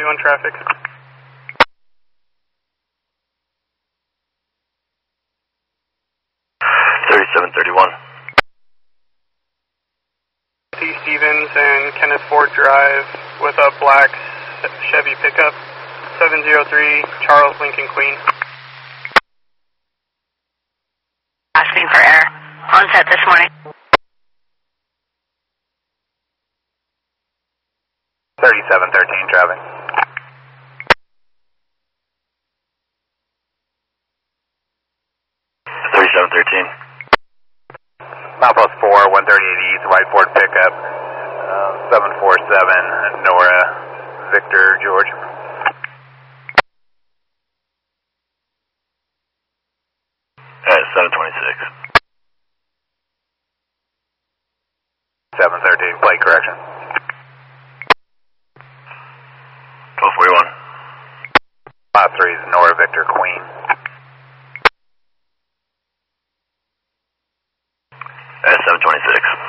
on traffic. 3731. T. Stevens and Kenneth Ford Drive with a black Chevy pickup. 703 Charles Lincoln Queen. Asking for air. Onset this morning. 3713 traffic. Milepost 4, 138 East, white Ford pickup, 747 Nora, Victor George. At 726. 713, plate correction. 1241. 53 is Nora, Victor Queen. At 726.